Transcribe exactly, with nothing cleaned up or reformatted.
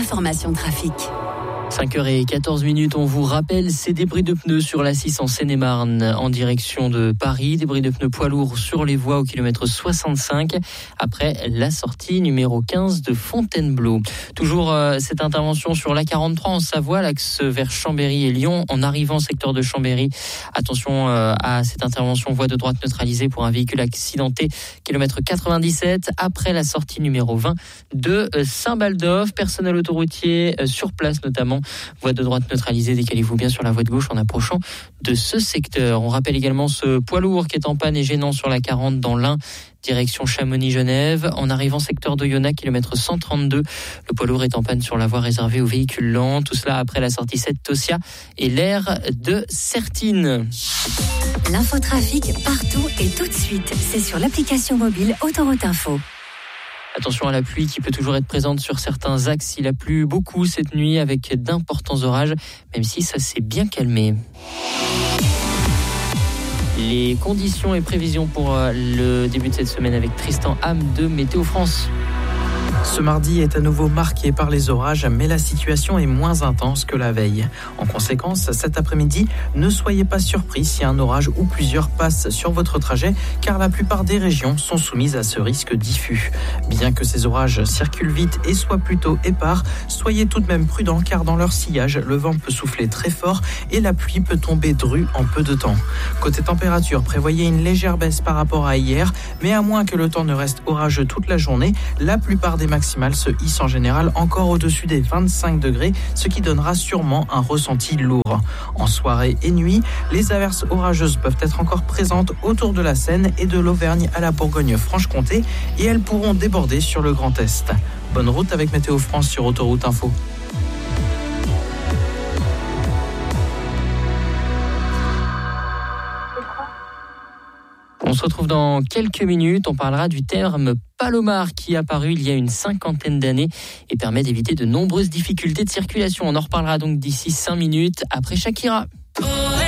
l'information trafic. cinq heures quatorze, on vous rappelle ces débris de pneus sur l'A six en Seine-et-Marne en direction de Paris. Débris de pneus poids lourds sur les voies au kilomètre soixante-cinq après la sortie numéro quinze de Fontainebleau. Toujours euh, cette intervention sur l'A quarante-trois en Savoie, l'axe vers Chambéry et Lyon en arrivant secteur de Chambéry. Attention euh, à cette intervention voie de droite neutralisée pour un véhicule accidenté kilomètre quatre-vingt-dix-sept après la sortie numéro vingt de euh, Saint-Baldoff. Personnel autoroutier euh, sur place notamment. Voie de droite neutralisée, décalez-vous bien sur la voie de gauche en approchant de ce secteur. On rappelle également ce poids lourd qui est en panne et gênant sur la quarante dans l'Ain, direction Chamonix-Genève. En arrivant secteur d'Oyonnax, kilomètre cent trente-deux, le poids lourd est en panne sur la voie réservée aux véhicules lents. Tout cela après la sortie sept Tossia et l'aire de Sertine. L'infotrafic partout et tout de suite, c'est sur l'application mobile Autoroute Info. Attention à la pluie qui peut toujours être présente sur certains axes. Il a plu beaucoup cette nuit avec d'importants orages, même si ça s'est bien calmé. Les conditions et prévisions pour le début de cette semaine avec Tristan Ham de Météo France. Ce mardi est à nouveau marqué par les orages, mais la situation est moins intense que la veille. En conséquence, cet après-midi, ne soyez pas surpris si un orage ou plusieurs passent sur votre trajet, car la plupart des régions sont soumises à ce risque diffus. Bien que ces orages circulent vite et soient plutôt épars, soyez tout de même prudents, car dans leur sillage, le vent peut souffler très fort et la pluie peut tomber drue en peu de temps. Côté température, prévoyez une légère baisse par rapport à hier, mais à moins que le temps ne reste orageux toute la journée, la plupart des maximales se hissent en général encore au-dessus des vingt-cinq degrés, ce qui donnera sûrement un ressenti lourd. En soirée et nuit, les averses orageuses peuvent être encore présentes autour de la Seine et de l'Auvergne à la Bourgogne-Franche-Comté et elles pourront déborder sur le Grand Est. Bonne route avec Météo France sur Autoroute Info. On se retrouve dans quelques minutes. On parlera du terme Palomar qui est apparu il y a une cinquantaine d'années et permet d'éviter de nombreuses difficultés de circulation. On en reparlera donc d'ici cinq minutes après Shakira.